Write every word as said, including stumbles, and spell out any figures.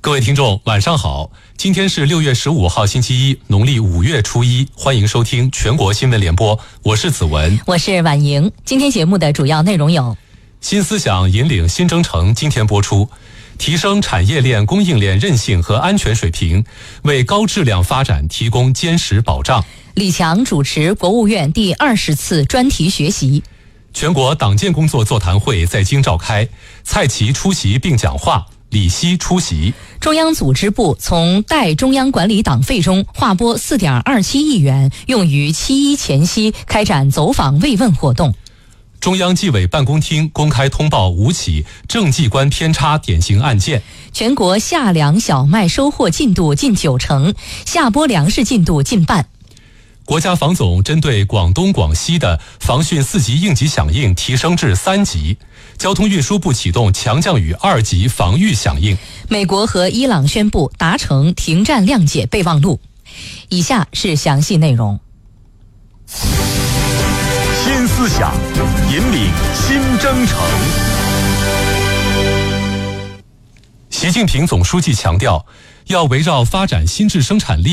各位听众晚上好，今天是六月十五号星期一，农历五月初一，欢迎收听全国新闻联播，我是子文， 我是婉莹。今天节目的主要内容有： 新思想引领新征程今天播出，提升产业链供应链韧性和安全水平，为高质量发展提供坚实保障。 李强主持国务院第二十次专题学习。 全国党建工作座谈会在京召开，蔡奇出席并讲话，李希出席。 中央组织部从代中央管理党费中划拨 四点二七亿元，用于七一前夕开展走访慰问活动。 中央纪委办公厅公开通报五起政绩观偏差典型案件。 全国夏粮小麦收获进度近九成，下播粮食进度近半。 国家防总针对广东、广西的防汛四级应急响应提升至三级，交通运输部启动强降雨二级防御响应。 美国和伊朗宣布达成停战谅解备忘录。以下是详细内容。 新思想引领新征程。 习近平总书记强调，要围绕发展新质生产力